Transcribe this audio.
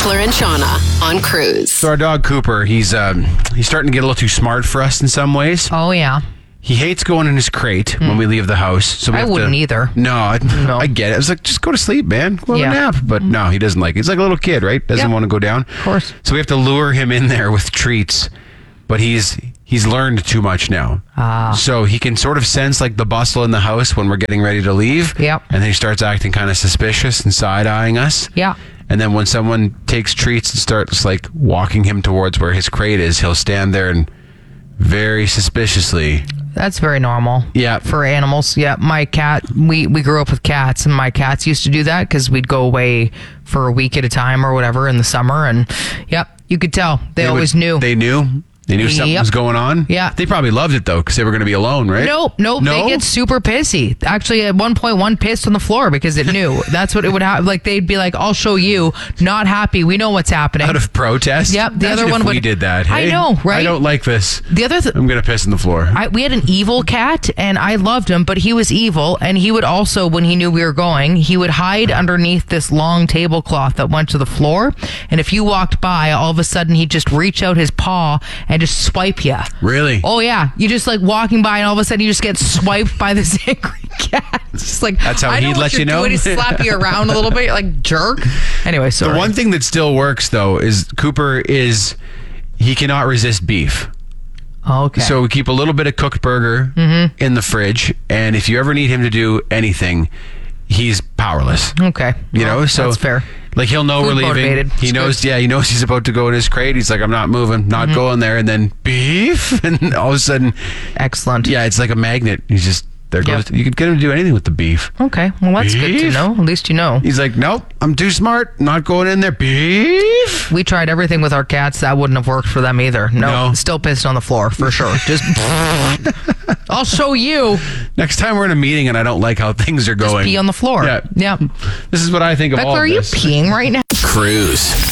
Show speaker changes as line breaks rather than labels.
Mackler and Shauna on Cruise.
So our dog Cooper, he's starting to get a little too smart for us in some ways.
Oh, yeah.
He hates going in his crate when we leave the house. So
I wouldn't either.
No, I get it. I was like, just go to sleep, man. Go have a nap. But no, he doesn't like it. He's like a little kid, right? Doesn't want to go down.
Of course.
So we have to lure him in there with treats. But he's learned too much now. So he can sort of sense like the bustle in the house when we're getting ready to leave.
Yep.
And then he starts acting kind of suspicious and side-eyeing us.
Yeah.
And then when someone takes treats and starts like walking him towards where his crate is, he'll stand there and very suspiciously.
That's very normal.
Yeah.
For animals. Yeah. My cat, we grew up with cats, and my cats used to do that because we'd go away for a week at a time or whatever in the summer. And you could tell. They always knew.
They knew? They knew something was going on?
Yeah.
They probably loved it, though, because they were going to be alone, right?
Nope.
No?
They get super pissy. Actually, at one point, one pissed on the floor because it knew. That's what it would have. Like, they'd be like, I'll show you. Not happy. We know what's happening.
Out of protest?
Yep. The
Imagine
other one
if
would.
we did that. Hey,
I know, right?
I don't like this.
The other.
I'm going to piss on the floor.
We had an evil cat, and I loved him, but he was evil, and he would also, when he knew we were going, he would hide underneath this long tablecloth that went to the floor, and if you walked by, all of a sudden he'd just reach out his paw and just swipe you.
Really?
Oh, yeah. You just like walking by, and all of a sudden you just get swiped by this angry cat. It's just like,
that's how he'd let you know.
He'd slap you around a little bit, like jerk. Anyway, sorry.
The one thing that still works, though, is Cooper he cannot resist beef.
Okay.
So we keep a little bit of cooked burger in the fridge, and if you ever need him to do anything, he's powerless.
Okay.
You know, so
that's fair.
Like he'll know we're leaving.
Motivated.
He knows, he knows he's about to go in his crate. He's like, I'm not moving, not going there, and then beef, and all of a sudden,
excellent.
Yeah, it's like a magnet. He's just there goes. You could get him to do anything with the beef.
Okay, well that's good to know. At least you know.
He's like, nope, I'm too smart, not going in there. Beef.
We tried everything with our cats. That wouldn't have worked for them either. No. Still pissed on the floor for sure. Just I'll show you.
Next time we're in a meeting and I don't like how things are going,
just pee on the floor.
Yeah.
This
is what I think of all of
this. Are you peeing right now?
Cruise.